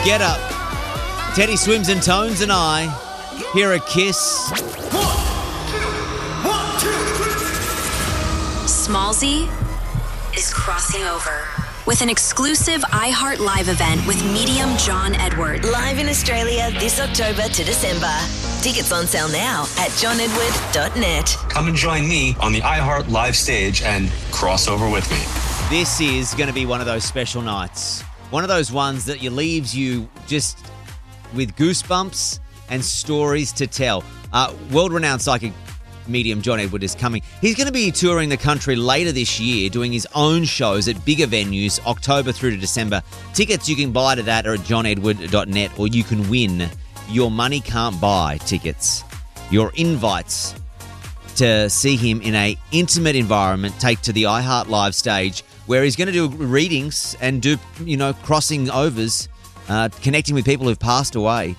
Get up. Teddy Swims and Tones and I. Hear a Kiss. Smallzy is crossing over with an exclusive iHeart Live event with medium John Edward. Live in Australia this October to December. Tickets on sale now at johnedward.net. Come and join me on the iHeart Live stage and cross over with me. This is going to be one of those special nights. One of those ones that leaves you just with goosebumps and stories to tell. World-renowned psychic medium John Edward is coming. He's going to be touring the country later this year, doing his own shows at bigger venues, October through to December. Tickets you can buy to that are at johnedward.net, or you can win your money can't buy tickets. Your invites to see him in an intimate environment take to the iHeart Live stage, where he's going to do readings and do, crossing overs, connecting with people who've passed away.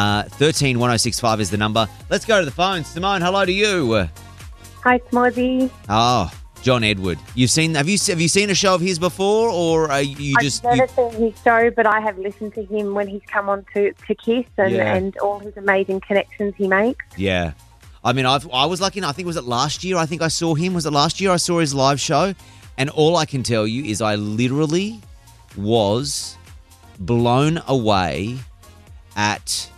131065 is the number. Let's go to the phone. Simone, hello to you. Hi, Smallzy. Oh, John Edward. Have you seen a show of his before, or are you just? I've never seen his show, but I have listened to him when he's come on to Kiss and all his amazing connections he makes. Yeah. I mean, I was lucky enough, I think was it last year? I think I saw him. Was it last year I saw his live show? And all I can tell you is I literally was blown away at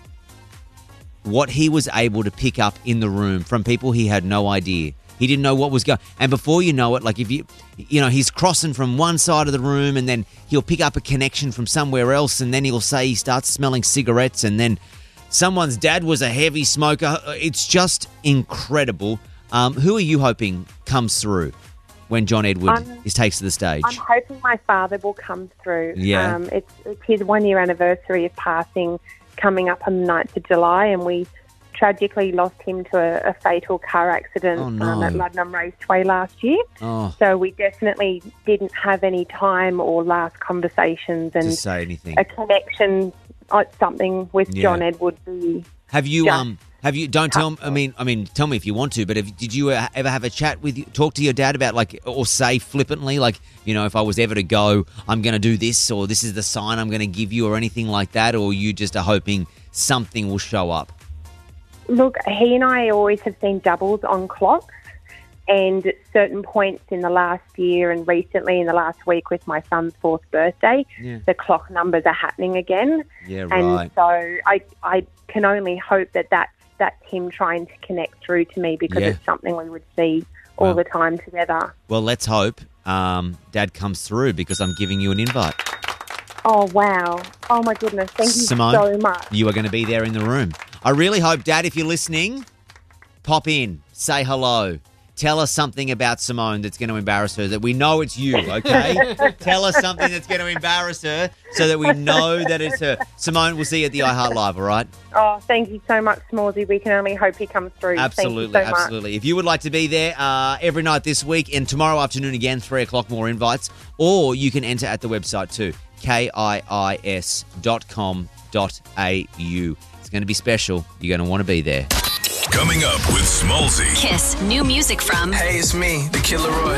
what he was able to pick up in the room from people he had no idea. He didn't know what was going. And before you know it, like if he's crossing from one side of the room, and then he'll pick up a connection from somewhere else, and then he'll say he starts smelling cigarettes, and then someone's dad was a heavy smoker. It's just incredible. Who are you hoping comes through when John Edward takes to the stage? I'm hoping my father will come through. Yeah. It's his 1 year anniversary of passing coming up on the 9th of July, and we tragically lost him to a fatal car accident at Luddenham Raceway last year. Oh. So we definitely didn't have any time or last conversations and to say anything. A connection, something with John Edward. Have you don't tell me, tell me if you want to, but did you ever have a chat talk to your dad about, or say flippantly, if I was ever to go, I'm going to do this, or this is the sign I'm going to give you, or anything like that, or you just are hoping something will show up? Look, he and I always have seen doubles on clocks, and at certain points in the last year and recently in the last week with my son's 4th birthday, the clock numbers are happening again. Yeah, right. And so I can only hope that's him trying to connect through to me, because it's something we would see all the time together. Well, let's hope Dad comes through, because I'm giving you an invite. Oh, wow. Oh, my goodness. Thank you Simone, so much. You are going to be there in the room. I really hope, Dad, if you're listening, pop in, say hello. Tell us something about Simone that's going to embarrass her, that we know it's you, okay? Tell us something that's going to embarrass her so that we know that it's her. Simone, we'll see you at the iHeart Live, all right? Oh, thank you so much, Smallzy. We can only hope he comes through. Absolutely, thank you so absolutely. If you would like to be there every night this week and tomorrow afternoon again, 3 o'clock, more invites, or you can enter at the website too, kiis.com.au. It's going to be special. You're going to want to be there. Coming up with Smallzy. Kiss new music from. Hey, it's me, the Killer Roy.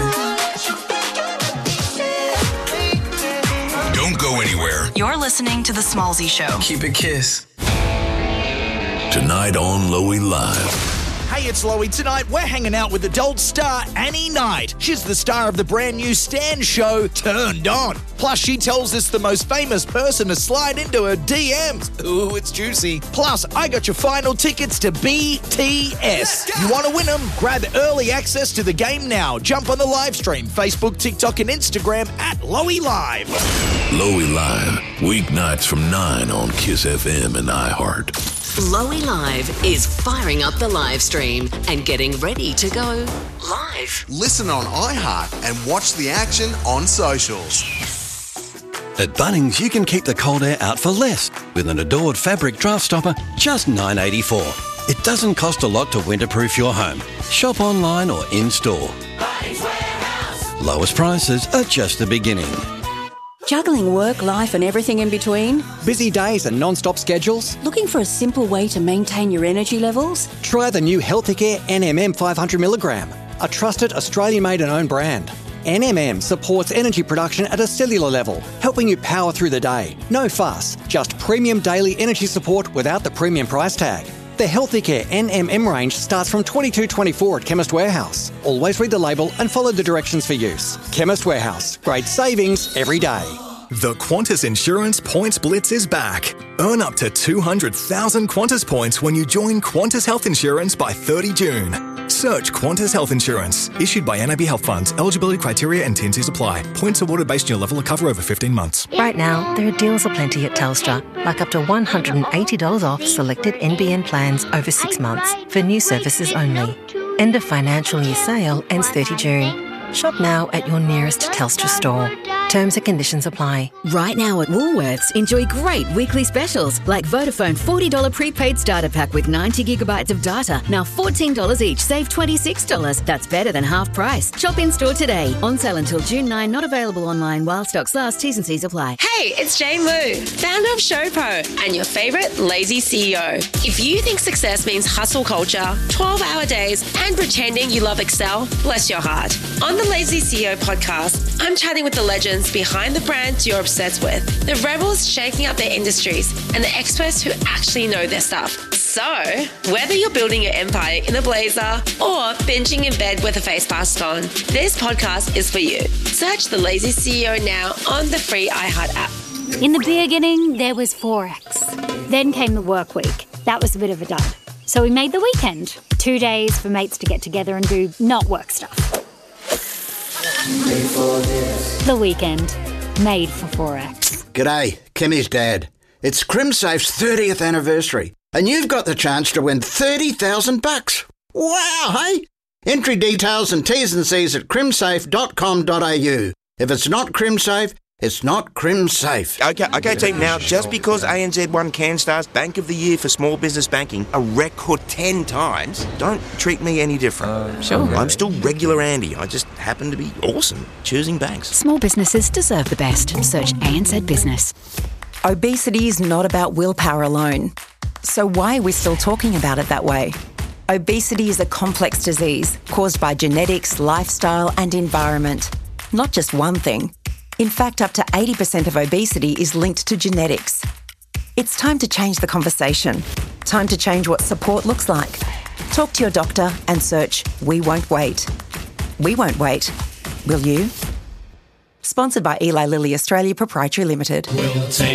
Don't go anywhere. You're listening to The Smallzy Show. Keep it Kiss. Tonight on Loey Live. Hey, it's Loey. Tonight, we're hanging out with adult star Annie Knight. She's the star of the brand new Stan show, Turned On. Plus, she tells us the most famous person to slide into her DMs. Ooh, it's juicy. Plus, I got your final tickets to BTS. You want to win them? Grab early access to the game now. Jump on the live stream, Facebook, TikTok, and Instagram at Loey Live. Loey Live, weeknights from 9 on Kiss FM and iHeart. Loey Live is firing up the live stream and getting ready to go live. Listen on iHeart and watch the action on socials. At Bunnings, you can keep the cold air out for less with an Adored fabric draft stopper, just $9.84. It doesn't cost a lot to winterproof your home. Shop online or in-store. Bunnings Warehouse. Lowest prices are just the beginning. Juggling work, life and everything in between? Busy days and non-stop schedules? Looking for a simple way to maintain your energy levels? Try the new Healthicare NMM 500mg, a trusted Australian-made and owned brand. NMM supports energy production at a cellular level, helping you power through the day. No fuss, just premium daily energy support without the premium price tag. The Healthy Care NMM range starts from $22.24 at Chemist Warehouse. Always read the label and follow the directions for use. Chemist Warehouse, great savings every day. The Qantas Insurance Points Blitz is back. Earn up to 200,000 Qantas points when you join Qantas Health Insurance by 30 June. Search Qantas Health Insurance. Issued by NAB Health Funds. Eligibility criteria and T&Cs apply. Points awarded based on your level of cover over 15 months. Right now, there are deals aplenty at Telstra, like up to $180 off selected NBN plans over 6 months for new services only. End of financial year sale ends 30 June. Shop now at your nearest Telstra store. Terms and conditions apply. Right now at Woolworths, enjoy great weekly specials like Vodafone $40 prepaid starter pack with 90 gigabytes of data. Now $14 each, save $26. That's better than half price. Shop in store today. On sale until June 9, not available online while stocks last. T's and C's apply. Hey, it's Jane Lou, founder of Showpo and your favourite lazy CEO. If you think success means hustle culture, 12-hour days and pretending you love Excel, bless your heart. On the Lazy CEO podcast, I'm chatting with the legends behind the brands you're obsessed with, the rebels shaking up their industries, and the experts who actually know their stuff. So, whether you're building your empire in a blazer or binging in bed with a face mask on, this podcast is for you. Search The Lazy CEO now on the free iHeart app. In the beginning, there was Forex. Then came the work week. That was a bit of a dud. So we made the weekend. 2 days for mates to get together and do not work stuff. The weekend, made for Forex. G'day, Kimmy's dad. It's CrimSafe's 30th anniversary, and you've got the chance to win $30,000. Wow, hey? Entry details and T's and C's at crimsafe.com.au. If it's not CrimSafe, it's not CrimSafe. Okay, team. Now, just because ANZ won CanStar's Bank of the Year for small business banking a record 10 times, don't treat me any different. Sure. I'm still regular Andy. I just happen to be awesome choosing banks. Small businesses deserve the best. Search ANZ Business. Obesity is not about willpower alone. So why are we still talking about it that way? Obesity is a complex disease caused by genetics, lifestyle and environment. Not just one thing. In fact, up to 80% of obesity is linked to genetics. It's time to change the conversation. Time to change what support looks like. Talk to your doctor and search We Won't Wait. We won't wait. Will you? Sponsored by Eli Lilly Australia Proprietary Limited.